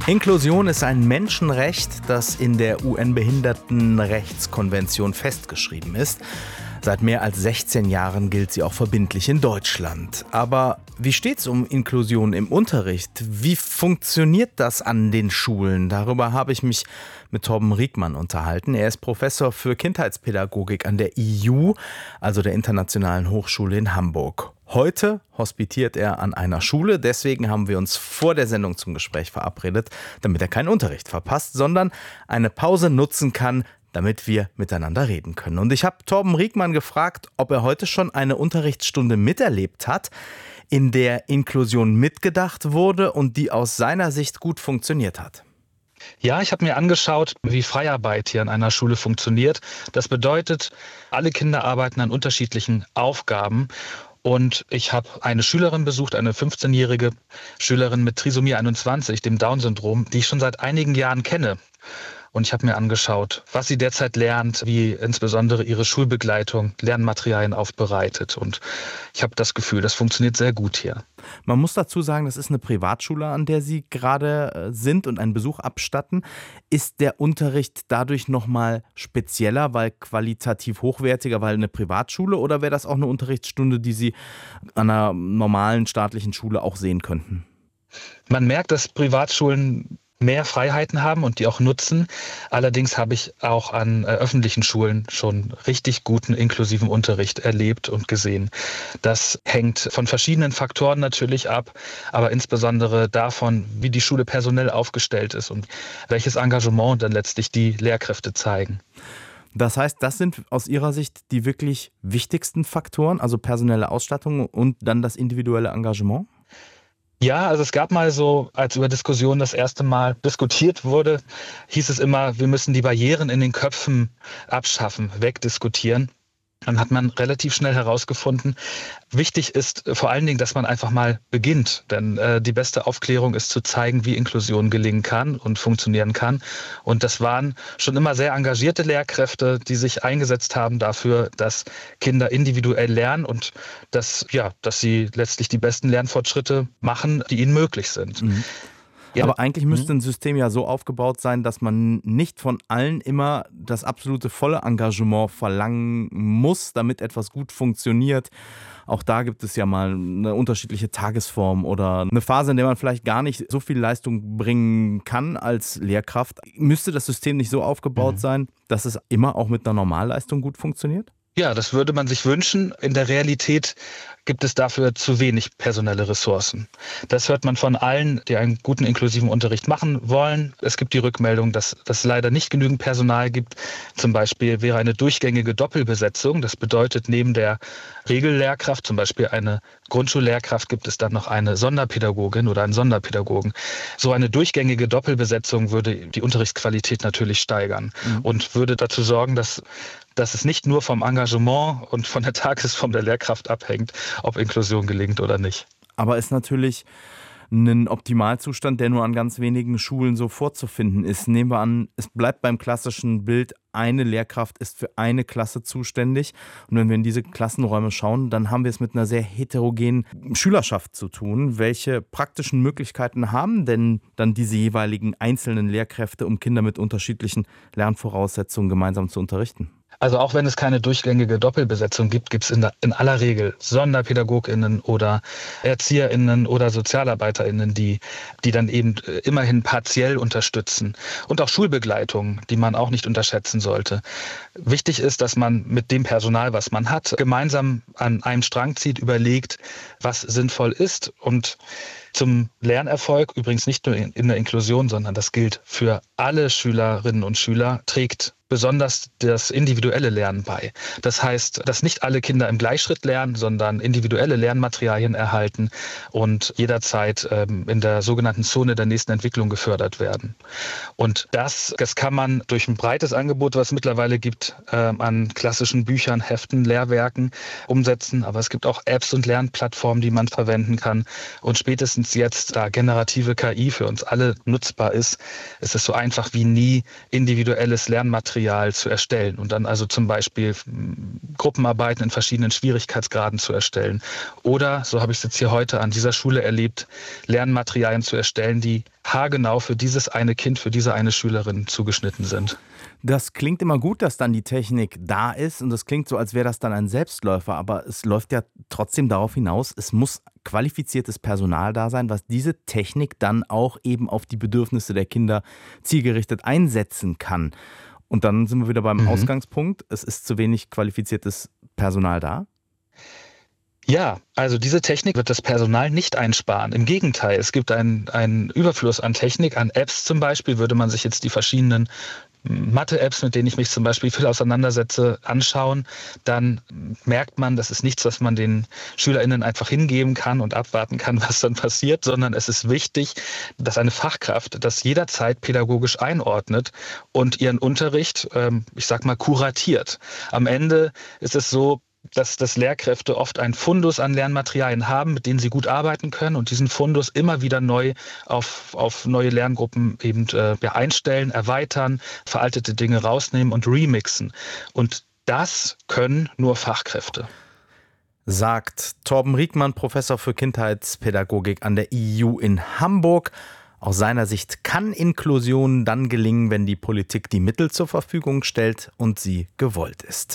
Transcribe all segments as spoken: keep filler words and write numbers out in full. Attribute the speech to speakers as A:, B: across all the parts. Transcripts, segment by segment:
A: Inklusion ist ein Menschenrecht, das in der U N-Behindertenrechtskonvention festgeschrieben ist. Seit mehr als sechzehn Jahren gilt sie auch verbindlich in Deutschland. Aber wie steht's um Inklusion im Unterricht? Wie funktioniert das an den Schulen? Darüber habe ich mich mit Torben Riekmann unterhalten. Er ist Professor für Kindheitspädagogik an der I U, also der Internationalen Hochschule in Hamburg. Heute hospitiert er an einer Schule, deswegen haben wir uns vor der Sendung zum Gespräch verabredet, damit er keinen Unterricht verpasst, sondern eine Pause nutzen kann, damit wir miteinander reden können. Und ich habe Torben Riekmann gefragt, ob er heute schon eine Unterrichtsstunde miterlebt hat, in der Inklusion mitgedacht wurde und die aus seiner Sicht gut funktioniert hat.
B: Ja, ich habe mir angeschaut, wie Freiarbeit hier an einer Schule funktioniert. Das bedeutet, alle Kinder arbeiten an unterschiedlichen Aufgaben. Und ich habe eine Schülerin besucht, eine fünfzehnjährige Schülerin mit Trisomie einundzwanzig, dem Down-Syndrom, die ich schon seit einigen Jahren kenne. Und ich habe mir angeschaut, was sie derzeit lernt, wie insbesondere ihre Schulbegleitung Lernmaterialien aufbereitet. Und ich habe das Gefühl, das funktioniert sehr gut hier.
A: Man muss dazu sagen, das ist eine Privatschule, an der Sie gerade sind und einen Besuch abstatten. Ist der Unterricht dadurch nochmal spezieller, weil qualitativ hochwertiger, weil eine Privatschule? Oder wäre das auch eine Unterrichtsstunde, die Sie an einer normalen staatlichen Schule auch sehen könnten?
B: Man merkt, dass Privatschulen mehr Freiheiten haben und die auch nutzen. Allerdings habe ich auch an äh, öffentlichen Schulen schon richtig guten inklusiven Unterricht erlebt und gesehen. Das hängt von verschiedenen Faktoren natürlich ab, aber insbesondere davon, wie die Schule personell aufgestellt ist und welches Engagement dann letztlich die Lehrkräfte zeigen.
A: Das heißt, das sind aus Ihrer Sicht die wirklich wichtigsten Faktoren, also personelle Ausstattung und dann das individuelle Engagement?
B: Ja, also es gab mal so, als über Diskussionen das erste Mal diskutiert wurde, hieß es immer, wir müssen die Barrieren in den Köpfen abschaffen, wegdiskutieren. Dann hat man relativ schnell herausgefunden, wichtig ist vor allen Dingen, dass man einfach mal beginnt. Denn äh, die beste Aufklärung ist zu zeigen, wie Inklusion gelingen kann und funktionieren kann. Und das waren schon immer sehr engagierte Lehrkräfte, die sich eingesetzt haben dafür, dass Kinder individuell lernen und dass, ja, dass sie letztlich die besten Lernfortschritte machen, die ihnen möglich sind.
A: Mhm. Ja. Aber eigentlich müsste ein System ja so aufgebaut sein, dass man nicht von allen immer das absolute volle Engagement verlangen muss, damit etwas gut funktioniert. Auch da gibt es ja mal eine unterschiedliche Tagesform oder eine Phase, in der man vielleicht gar nicht so viel Leistung bringen kann als Lehrkraft. Müsste das System nicht so aufgebaut mhm. sein, dass es immer auch mit einer Normalleistung gut funktioniert?
B: Ja, das würde man sich wünschen. In der Realität gibt es dafür zu wenig personelle Ressourcen. Das hört man von allen, die einen guten inklusiven Unterricht machen wollen. Es gibt die Rückmeldung, dass es leider nicht genügend Personal gibt. Zum Beispiel wäre eine durchgängige Doppelbesetzung. Das bedeutet, neben der Regellehrkraft, zum Beispiel eine Grundschullehrkraft, gibt es dann noch eine Sonderpädagogin oder einen Sonderpädagogen. So eine durchgängige Doppelbesetzung würde die Unterrichtsqualität natürlich steigern mhm. und würde dazu sorgen, dass dass es nicht nur vom Engagement und von der Tagesform der Lehrkraft abhängt, ob Inklusion gelingt oder nicht.
A: Aber ist natürlich ein Optimalzustand, der nur an ganz wenigen Schulen so vorzufinden ist. Nehmen wir an, es bleibt beim klassischen Bild, eine Lehrkraft ist für eine Klasse zuständig. Und wenn wir in diese Klassenräume schauen, dann haben wir es mit einer sehr heterogenen Schülerschaft zu tun. Welche praktischen Möglichkeiten haben denn dann diese jeweiligen einzelnen Lehrkräfte, um Kinder mit unterschiedlichen Lernvoraussetzungen gemeinsam zu unterrichten?
B: Also auch wenn es keine durchgängige Doppelbesetzung gibt, gibt es in, der, in aller Regel SonderpädagogInnen oder ErzieherInnen oder SozialarbeiterInnen, die, die dann eben immerhin partiell unterstützen. Und auch Schulbegleitung, die man auch nicht unterschätzen sollte. Wichtig ist, dass man mit dem Personal, was man hat, gemeinsam an einem Strang zieht, überlegt, was sinnvoll ist. Und zum Lernerfolg, übrigens nicht nur in der Inklusion, sondern das gilt für alle Schülerinnen und Schüler, trägt besonders das individuelle Lernen bei. Das heißt, dass nicht alle Kinder im Gleichschritt lernen, sondern individuelle Lernmaterialien erhalten und jederzeit ähm, in der sogenannten Zone der nächsten Entwicklung gefördert werden. Und das, das kann man durch ein breites Angebot, was es mittlerweile gibt, ähm, an klassischen Büchern, Heften, Lehrwerken umsetzen. Aber es gibt auch Apps und Lernplattformen, die man verwenden kann. Und spätestens jetzt, da generative K I für uns alle nutzbar ist, ist es so einfach wie nie, individuelles Lernmaterial zu erstellen und dann also zum Beispiel Gruppenarbeiten in verschiedenen Schwierigkeitsgraden zu erstellen. Oder, so habe ich es jetzt hier heute an dieser Schule erlebt, Lernmaterialien zu erstellen, die haargenau für dieses eine Kind, für diese eine Schülerin zugeschnitten sind.
A: Das klingt immer gut, dass dann die Technik da ist und das klingt so, als wäre das dann ein Selbstläufer, aber es läuft ja trotzdem darauf hinaus, es muss qualifiziertes Personal da sein, was diese Technik dann auch eben auf die Bedürfnisse der Kinder zielgerichtet einsetzen kann. Und dann sind wir wieder beim mhm. Ausgangspunkt, es ist zu wenig qualifiziertes Personal da.
B: Ja, also diese Technik wird das Personal nicht einsparen. Im Gegenteil, es gibt einen, einen Überfluss an Technik, an Apps zum Beispiel. Würde man sich jetzt die verschiedenen Mathe-Apps, mit denen ich mich zum Beispiel viel auseinandersetze, anschauen, dann merkt man, das ist nichts, was man den SchülerInnen einfach hingeben kann und abwarten kann, was dann passiert, sondern es ist wichtig, dass eine Fachkraft das jederzeit pädagogisch einordnet und ihren Unterricht, ich sag mal, kuratiert. Am Ende ist es so, dass, dass Lehrkräfte oft einen Fundus an Lernmaterialien haben, mit denen sie gut arbeiten können und diesen Fundus immer wieder neu auf, auf neue Lerngruppen eben äh, ja, einstellen, erweitern, veraltete Dinge rausnehmen und remixen. Und das können nur Fachkräfte.
A: Sagt Torben Riekmann, Professor für Kindheitspädagogik an der I U in Hamburg. Aus seiner Sicht kann Inklusion dann gelingen, wenn die Politik die Mittel zur Verfügung stellt und sie gewollt ist.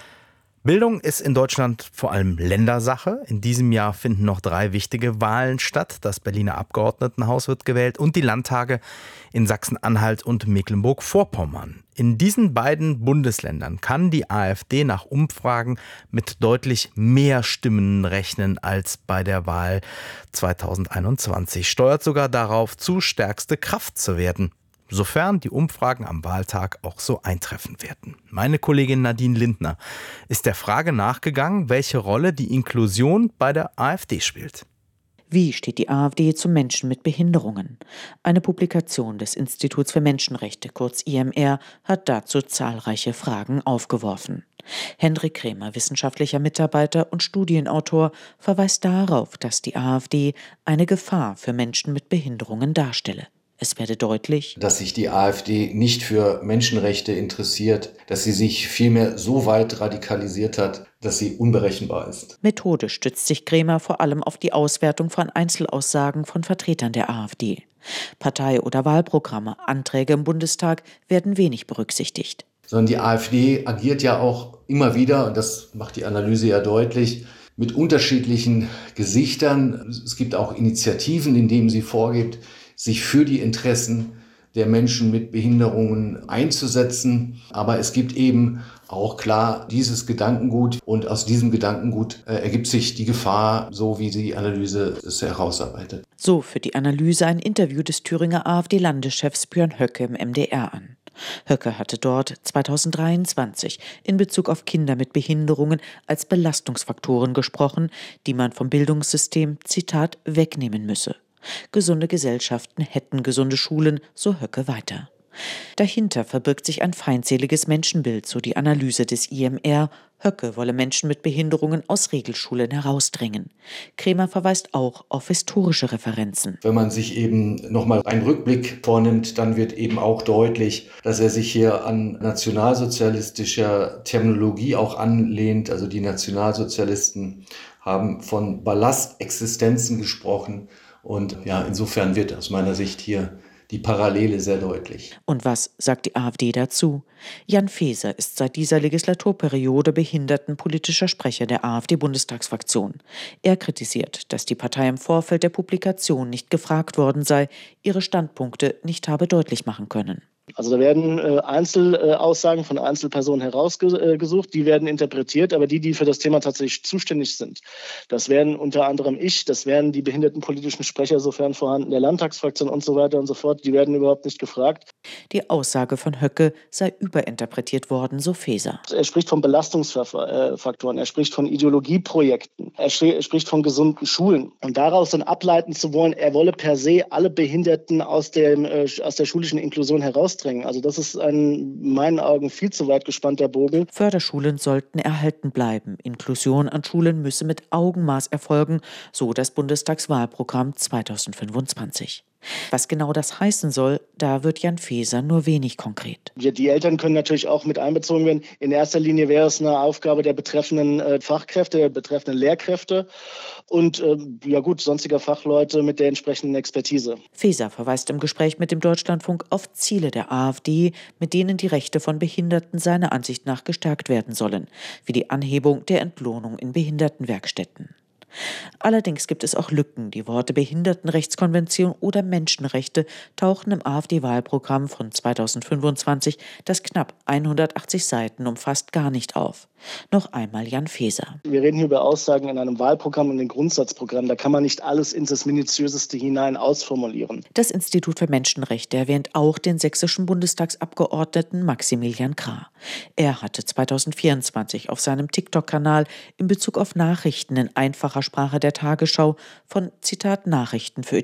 A: Bildung ist in Deutschland vor allem Ländersache. In diesem Jahr finden noch drei wichtige Wahlen statt. Das Berliner Abgeordnetenhaus wird gewählt und die Landtage in Sachsen-Anhalt und Mecklenburg-Vorpommern. In diesen beiden Bundesländern kann die AfD nach Umfragen mit deutlich mehr Stimmen rechnen als bei der Wahl zweitausendeinundzwanzig. Steuert sogar darauf zu, stärkste Kraft zu werden. Sofern die Umfragen am Wahltag auch so eintreffen werden. Meine Kollegin Nadine Lindner ist der Frage nachgegangen, welche Rolle die Inklusion bei der AfD spielt.
C: Wie steht die AfD zu Menschen mit Behinderungen? Eine Publikation des Instituts für Menschenrechte, kurz I M R, hat dazu zahlreiche Fragen aufgeworfen. Hendrik Krämer, wissenschaftlicher Mitarbeiter und Studienautor, verweist darauf, dass die AfD eine Gefahr für Menschen mit Behinderungen darstelle. Es werde deutlich,
D: dass sich die AfD nicht für Menschenrechte interessiert, dass sie sich vielmehr so weit radikalisiert hat, dass sie unberechenbar ist.
C: Methodisch stützt sich Krämer vor allem auf die Auswertung von Einzelaussagen von Vertretern der AfD. Partei- oder Wahlprogramme, Anträge im Bundestag werden wenig berücksichtigt.
D: Sondern die AfD agiert ja auch immer wieder, und das macht die Analyse ja deutlich, mit unterschiedlichen Gesichtern. Es gibt auch Initiativen, in denen sie vorgibt, sich für die Interessen der Menschen mit Behinderungen einzusetzen. Aber es gibt eben auch klar dieses Gedankengut und aus diesem Gedankengut äh, ergibt sich die Gefahr, so wie die Analyse es herausarbeitet.
C: So führt die Analyse ein Interview des Thüringer AfD-Landeschefs Björn Höcke im M D R an. Höcke hatte dort zweitausenddreiundzwanzig in Bezug auf Kinder mit Behinderungen als Belastungsfaktoren gesprochen, die man vom Bildungssystem, Zitat, wegnehmen müsse. Gesunde Gesellschaften hätten gesunde Schulen, so Höcke weiter. Dahinter verbirgt sich ein feindseliges Menschenbild, so die Analyse des I M R. Höcke wolle Menschen mit Behinderungen aus Regelschulen herausdrängen. Krämer verweist auch auf historische Referenzen.
D: Wenn man sich eben nochmal einen Rückblick vornimmt, dann wird eben auch deutlich, dass er sich hier an nationalsozialistischer Terminologie auch anlehnt. Also die Nationalsozialisten haben von Ballastexistenzen gesprochen. Und ja, insofern wird aus meiner Sicht hier die Parallele sehr deutlich.
C: Und was sagt die AfD dazu? Jan Faeser ist seit dieser Legislaturperiode behindertenpolitischer Sprecher der AfD-Bundestagsfraktion. Er kritisiert, dass die Partei im Vorfeld der Publikation nicht gefragt worden sei, ihre Standpunkte nicht habe deutlich machen können.
E: Also da werden äh, Einzelaussagen von Einzelpersonen herausgesucht, die werden interpretiert, aber die, die für das Thema tatsächlich zuständig sind, das wären unter anderem ich, das wären die behindertenpolitischen Sprecher, sofern vorhanden, der Landtagsfraktion und so weiter und so fort, die werden überhaupt nicht gefragt.
C: Die Aussage von Höcke sei überinterpretiert worden, so Faeser.
E: Er spricht von Belastungsfaktoren, er spricht von Ideologieprojekten, er spricht von gesunden Schulen. Und daraus dann ableiten zu wollen, er wolle per se alle Behinderten aus, dem, aus der schulischen Inklusion heraus Also das ist ein, in meinen Augen, viel zu weit gespannter Bogen.
C: Förderschulen sollten erhalten bleiben. Inklusion an Schulen müsse mit Augenmaß erfolgen, so das Bundestagswahlprogramm zweitausendfünfundzwanzig. Was genau das heißen soll, da wird Jan Feser nur wenig konkret.
E: Die Eltern können natürlich auch mit einbezogen werden. In erster Linie wäre es eine Aufgabe der betreffenden äh, Fachkräfte, der betreffenden Lehrkräfte und äh, ja gut, sonstiger Fachleute mit der entsprechenden Expertise.
C: Feser verweist im Gespräch mit dem Deutschlandfunk auf Ziele der AfD, mit denen die Rechte von Behinderten seiner Ansicht nach gestärkt werden sollen, wie die Anhebung der Entlohnung in Behindertenwerkstätten. Allerdings gibt es auch Lücken. Die Worte Behindertenrechtskonvention oder Menschenrechte tauchen im AfD-Wahlprogramm von zweitausendfünfundzwanzig, das knapp hundertachtzig Seiten umfasst, gar nicht auf. Noch einmal Jan Feser.
E: Wir reden hier über Aussagen in einem Wahlprogramm und einem Grundsatzprogramm. Da kann man nicht alles ins das Minutiöseste hinein ausformulieren.
C: Das Institut für Menschenrechte erwähnt auch den sächsischen Bundestagsabgeordneten Maximilian Krah. Er hatte zweitausendvierundzwanzig auf seinem TikTok-Kanal in Bezug auf Nachrichten in einfacher Sprache der Tagesschau von, Zitat, Nachrichten für